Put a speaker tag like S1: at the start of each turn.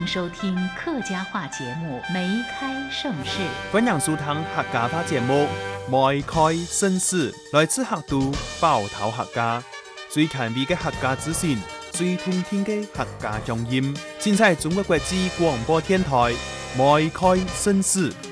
S1: 收听客家话节目《梅开盛世》，
S2: 欢迎收听客家话节目《梅开盛世》，来自客都包头客家，最权威嘅客家资讯，最通天嘅客家乡音，现在中国国际广播电台《梅开盛世》。